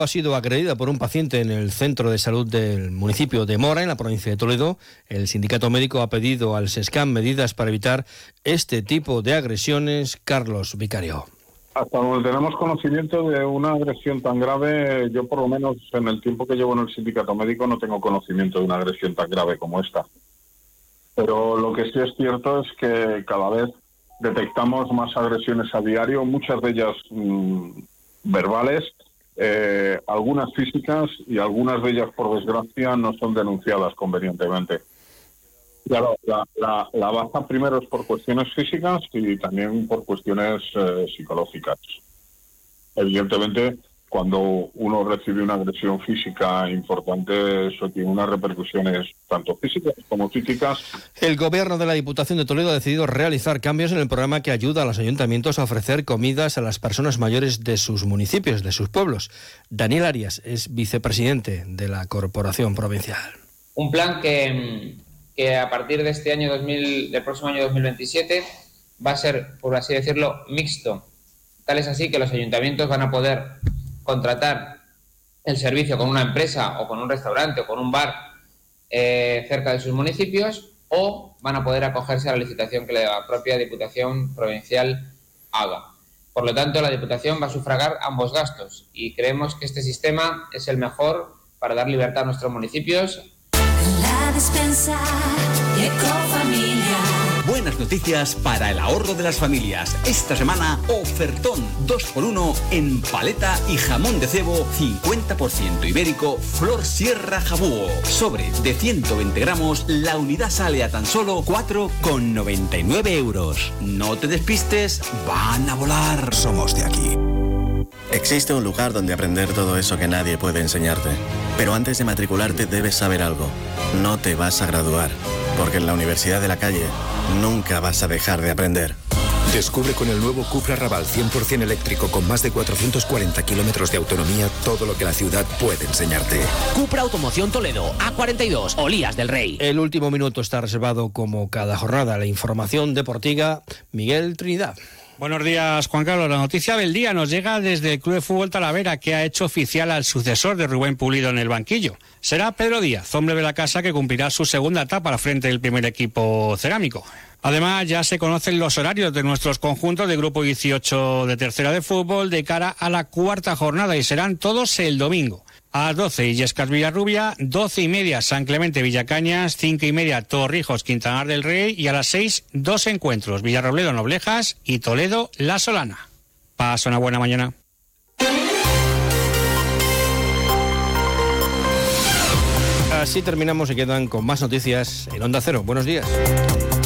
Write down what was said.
Ha sido agredida por un paciente en el centro de salud del municipio de Mora, en la provincia de Toledo. El sindicato médico ha pedido al SESCAM medidas para evitar este tipo de agresiones. Carlos Vicario. Hasta donde tenemos conocimiento de una agresión tan grave, yo por lo menos en el tiempo que llevo en el sindicato médico no tengo conocimiento de una agresión tan grave como esta. Pero lo que sí es cierto es que cada vez detectamos más agresiones a diario, muchas de ellas verbales, algunas físicas, y algunas de ellas, por desgracia, no son denunciadas convenientemente. Claro, la baja primero es por cuestiones físicas y también por cuestiones psicológicas. Evidentemente, cuando uno recibe una agresión física importante, eso tiene unas repercusiones tanto físicas como psíquicas. El Gobierno de la Diputación de Toledo ha decidido realizar cambios en el programa que ayuda a los ayuntamientos a ofrecer comidas a las personas mayores de sus municipios, de sus pueblos. Daniel Arias es vicepresidente de la Corporación Provincial. Un plan que a partir de este año del próximo año 2027 va a ser, por así decirlo, mixto. Tal es así que los ayuntamientos van a poder contratar el servicio con una empresa o con un restaurante o con un bar cerca de sus municipios, o van a poder acogerse a la licitación que la propia Diputación Provincial haga. Por lo tanto, la Diputación va a sufragar ambos gastos y creemos que este sistema es el mejor para dar libertad a nuestros municipios. La despensa Ecofamilia. Buenas noticias para el ahorro de las familias. Esta semana, ofertón 2x1 en paleta y jamón de cebo 50% ibérico Flor Sierra Jabúo. Sobre de 120 gramos, la unidad sale a tan solo 4,99 euros. No te despistes, van a volar. Somos de aquí. Existe un lugar donde aprender todo eso que nadie puede enseñarte. Pero antes de matricularte debes saber algo. No te vas a graduar, porque en la Universidad de la Calle nunca vas a dejar de aprender. Descubre con el nuevo Cupra Raval 100% eléctrico con más de 440 kilómetros de autonomía todo lo que la ciudad puede enseñarte. Cupra Automoción Toledo, A42, Olías del Rey. El último minuto está reservado, como cada jornada, la información deportiva. Miguel Trinidad. Buenos días, Juan Carlos. La noticia del día nos llega desde el Club de Fútbol Talavera, que ha hecho oficial al sucesor de Rubén Pulido en el banquillo. Será Pedro Díaz, hombre de la casa, que cumplirá su segunda etapa al frente del primer equipo cerámico. Además, ya se conocen los horarios de nuestros conjuntos de Grupo 18 de Tercera de Fútbol de cara a la cuarta jornada, y serán todos el domingo. A las 12, Illescas Villarrubia, 12:30, San Clemente Villacañas, 5:30, Torrijos Quintanar del Rey, y a las 6, dos encuentros, Villarrobledo Noblejas y Toledo La Solana. Pasa una buena mañana. Así terminamos y quedan con más noticias en Onda Cero. Buenos días.